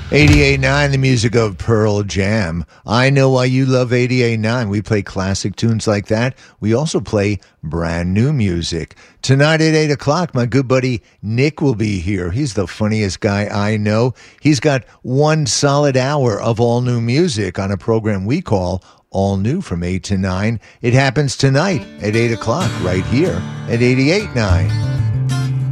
88.9, the music of Pearl Jam. I know why you love 88.9. We play classic tunes like that. We also play brand new music. Tonight at 8 o'clock, my good buddy Nick will be here. He's the funniest guy I know. He's got 1 solid hour of all new music on a program we call All New from 8 to 9. It happens tonight at 8 o'clock right here at 88.9.